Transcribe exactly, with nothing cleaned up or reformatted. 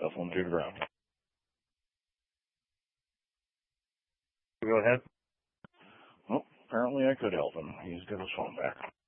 Shuffle him to the ground. Go ahead. Well, apparently I could help him. He's got his phone back.